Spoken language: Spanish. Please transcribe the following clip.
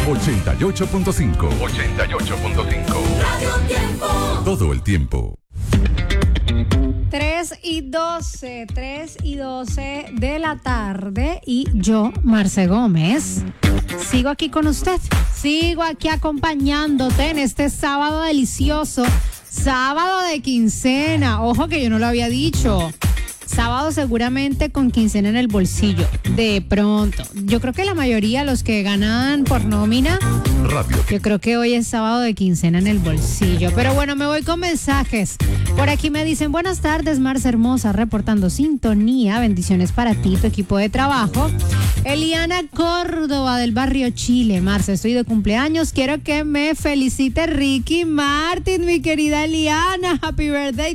88.5. Radio Tiempo. Todo el tiempo. 3 y 12 de la tarde y yo, Marce Gómez, sigo aquí con usted, sigo aquí acompañándote en este sábado delicioso, sábado de quincena, ojo que yo no lo había dicho. Sábado seguramente con quincena en el bolsillo, de pronto. Yo creo que la mayoría, los que ganan por nómina, Radio. yo creo que hoy es sábado de quincena en el bolsillo. Pero bueno, me voy con mensajes. Por aquí me dicen, buenas tardes, Marce hermosa, reportando sintonía. Bendiciones para ti, tu equipo de trabajo. Eliana Córdoba del barrio Chile. Marce, estoy de cumpleaños. Quiero que me felicite Ricky Martin, mi querida Eliana. Happy birthday